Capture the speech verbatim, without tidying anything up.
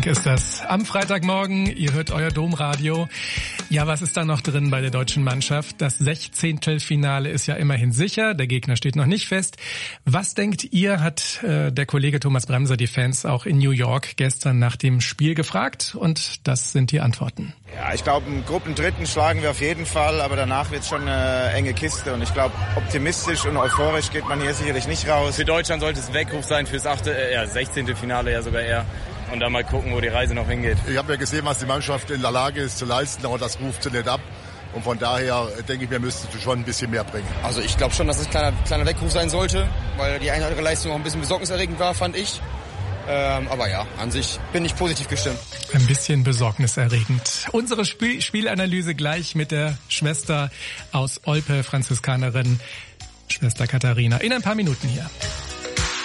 Sonntag ist das. Am Freitagmorgen, ihr hört euer Domradio. Ja, was ist da noch drin bei der deutschen Mannschaft? Das Sechzehntelfinale ist ja immerhin sicher, der Gegner steht noch nicht fest. Was denkt ihr, hat äh, der Kollege Thomas Bremser die Fans auch in New York gestern nach dem Spiel gefragt? Und das sind die Antworten. Ja, ich glaube, einen Gruppendritten schlagen wir auf jeden Fall, aber danach wird es schon eine enge Kiste. Und ich glaube, optimistisch und euphorisch geht man hier sicherlich nicht raus. Für Deutschland sollte es ein Weckruf sein, fürs achte, äh, ja, Sechzehntelfinale ja sogar eher. Und dann mal gucken, wo die Reise noch hingeht. Ich habe ja gesehen, was die Mannschaft in der Lage ist zu leisten, aber das ruft sie nicht ab. Und von daher denke ich, wir müssten schon ein bisschen mehr bringen. Also ich glaube schon, dass es ein kleiner, kleiner Weckruf sein sollte, weil die eine oder andere Leistung auch ein bisschen besorgniserregend war, fand ich. Ähm, aber ja, an sich bin ich positiv gestimmt. Ein bisschen besorgniserregend. Unsere Spiel- Spielanalyse gleich mit der Schwester aus Olpe, Franziskanerin, Schwester Katharina. In ein paar Minuten hier.